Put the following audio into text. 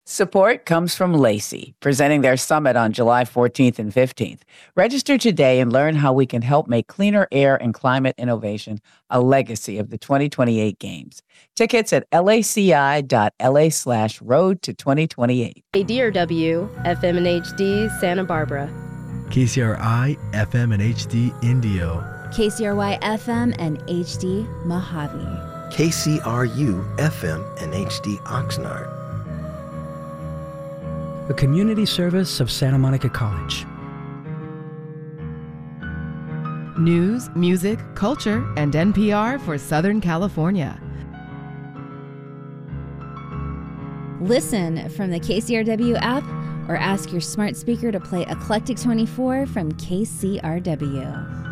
Support comes from Lacey, presenting their summit on July 14th and 15th. Register today and learn how we can help make cleaner air and climate innovation a legacy of the 2028 Games. Tickets at laci.la/road to 2028. KDRW, FM and HD, Santa Barbara. KCRI, FM and HD, Indio. KCRY, FM and HD, Mojave. KCRU, FM and HD, Oxnard. A community service of Santa Monica College. News, music, culture, and NPR for Southern California. Listen from the KCRW app or ask your smart speaker to play Eclectic 24 from KCRW.